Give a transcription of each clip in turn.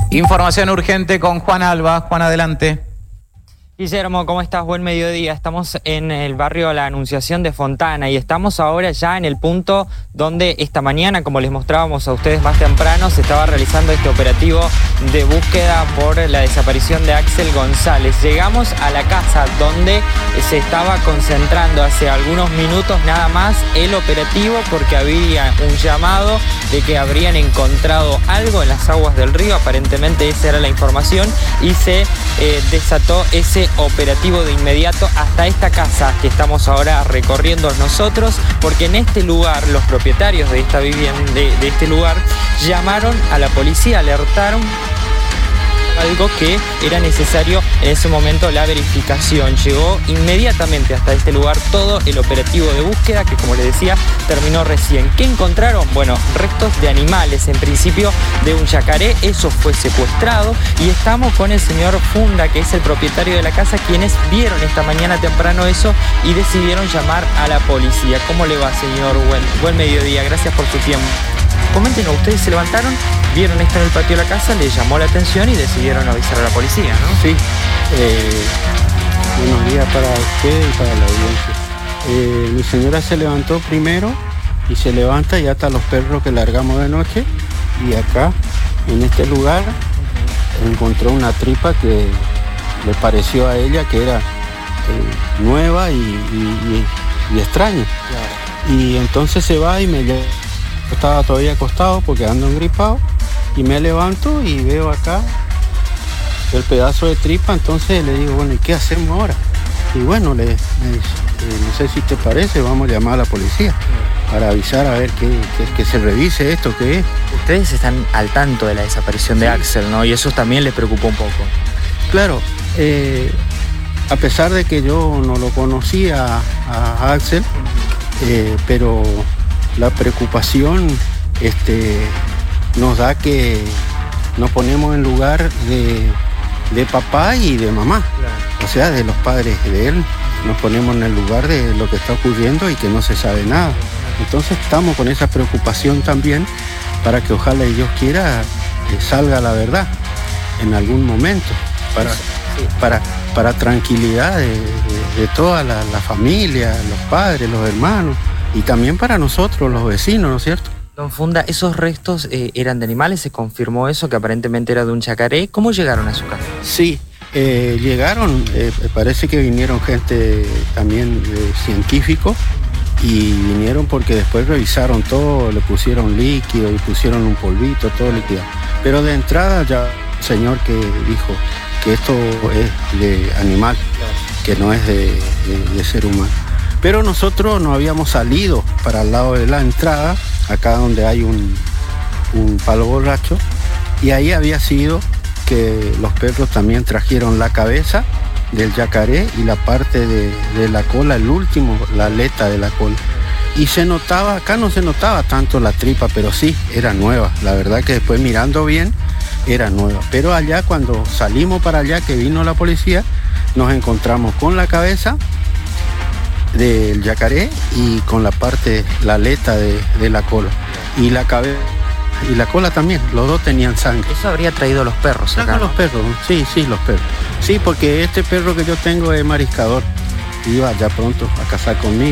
Información urgente con Juan Alba. Juan, adelante. Guillermo, ¿cómo estás? Buen mediodía. Estamos en el barrio La Anunciación de Fontana y estamos ahora ya en el punto donde esta mañana, como les mostrábamos a ustedes más temprano, se estaba realizando este operativo de búsqueda por la desaparición de Axel González. Llegamos a la casa donde se estaba concentrando hace algunos minutos nada más el operativo porque había un llamado de que habrían encontrado algo en las aguas del río. Aparentemente esa era la información y se desató ese operativo de inmediato hasta esta casa que estamos ahora recorriendo nosotros, porque en este lugar los propietarios de esta vivienda, de este lugar, llamaron a la policía, alertaron algo que era necesario en ese momento la verificación. Llegó inmediatamente hasta este lugar todo el operativo de búsqueda que, como les decía, terminó recién. ¿Qué encontraron? Bueno, restos de animales, en principio de un yacaré. Eso fue secuestrado y estamos con el señor Funda, que es el propietario de la casa, quienes vieron esta mañana temprano eso y decidieron llamar a la policía. ¿Cómo le va, señor? Buen mediodía, gracias por su tiempo. Coméntenos, ustedes se levantaron, vieron esto en el patio de la casa, les llamó la atención y decidieron avisar a la policía, ¿no? Sí. Buenos días para usted y para la audiencia. Mi señora se levantó primero y se levanta y ata los perros que largamos de noche, y acá, en este lugar, encontró una tripa que le pareció a ella que era nueva y extraña. Claro. Y entonces se va y me lleva. Estaba todavía acostado porque ando engripado y me levanto y veo acá el pedazo de tripa. Entonces le digo, bueno, ¿y qué hacemos ahora? Y bueno, me dice, no sé si te parece, vamos a llamar a la policía para avisar a ver que se revise esto, qué es. Ustedes están al tanto de la desaparición de Axel, ¿no? Y eso también les preocupó un poco. Claro, a pesar de que yo no lo conocía a Axel, pero la preocupación nos da que nos ponemos en lugar de papá y de mamá. Claro. O sea, de los padres de él. Nos ponemos en el lugar de lo que está ocurriendo y que no se sabe nada. Entonces estamos con esa preocupación también para que ojalá y Dios quiera salga la verdad en algún momento para tranquilidad de toda la familia, los padres, los hermanos. Y también para nosotros, los vecinos, ¿no es cierto? Don Funda, ¿esos restos eran de animales? ¿Se confirmó eso, que aparentemente era de un yacaré? ¿Cómo llegaron a su casa? Sí, llegaron, parece que vinieron gente también científicos, y vinieron porque después revisaron todo, le pusieron líquido y pusieron un polvito, todo líquido. Pero de entrada ya el señor que dijo que esto es de animal, que no es de ser humano. Pero nosotros no habíamos salido para el lado de la entrada, acá donde hay un palo borracho, y ahí había sido que los perros también trajeron la cabeza del yacaré y la parte de la cola, el último, la aleta de la cola. Y se notaba, acá no se notaba tanto la tripa, pero sí, era nueva. La verdad que después mirando bien, era nueva. Pero allá, cuando salimos para allá, que vino la policía, nos encontramos con la cabeza del yacaré y con la parte, la aleta de la cola, y la cabeza y la cola también, los dos tenían sangre. Eso habría traído los perros acá, ¿no? Los perros, sí, los perros. Sí, porque este perro que yo tengo es mariscador, iba ya pronto a casar conmigo,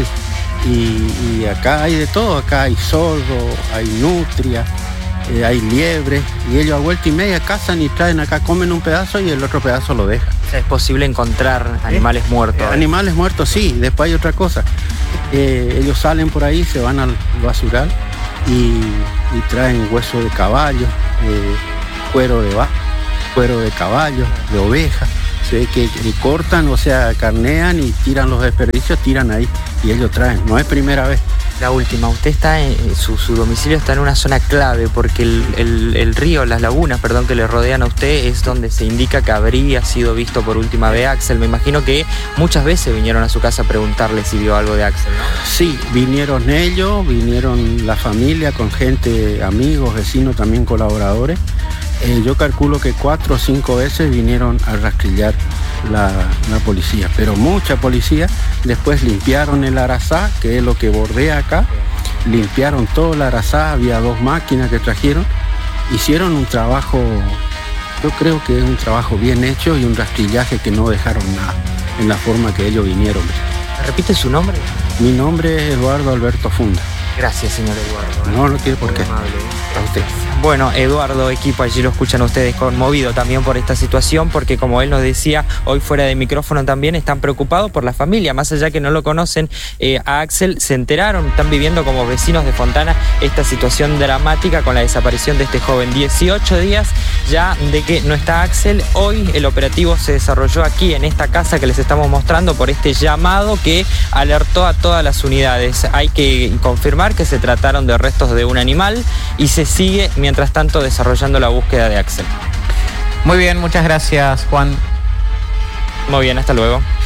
y acá hay de todo, acá hay zorro, hay nutria, hay liebre, y ellos a vuelta y media cazan y traen acá, comen un pedazo y el otro pedazo lo dejan. O sea, es posible encontrar animales muertos. Animales muertos, sí. Después hay otra cosa. Ellos salen por ahí, se van al basural y traen hueso de caballo, cuero de vaca, cuero de caballo, de oveja. Se ve que cortan, o sea, carnean y tiran los desperdicios, tiran ahí y ellos traen. No es primera vez. La última, usted está su domicilio está en una zona clave porque el río, las lagunas, que le rodean a usted es donde se indica que habría sido visto por última vez Axel. Me imagino que muchas veces vinieron a su casa a preguntarle si vio algo de Axel, ¿no? Sí, vinieron ellos, vinieron la familia con gente, amigos, vecinos, también colaboradores. Yo calculo que 4 o 5 veces vinieron a rastrillar la policía, pero mucha policía. Después limpiaron el Arazá, que es lo que bordea acá, limpiaron todo el Arazá, había 2 máquinas que trajeron, hicieron un trabajo Yo creo que es un trabajo bien hecho y un rastrillaje que no dejaron nada en la forma que ellos vinieron. ¿Repite su nombre? Mi nombre es Eduardo Alberto Funda. Gracias, señor Eduardo. No tiene por qué. A usted. Bueno, Eduardo, equipo, allí lo escuchan ustedes, conmovido también por esta situación, porque como él nos decía hoy fuera de micrófono también, están preocupados por la familia, más allá que no lo conocen a Axel, se enteraron, están viviendo como vecinos de Fontana esta situación dramática con la desaparición de este joven. 18 días ya de que no está Axel. Hoy el operativo se desarrolló aquí en esta casa que les estamos mostrando por este llamado que alertó a todas las unidades. Hay que confirmar que se trataron de restos de un animal y se sigue mientras tanto desarrollando la búsqueda de Axel. Muy bien, muchas gracias, Juan. Muy bien, hasta luego.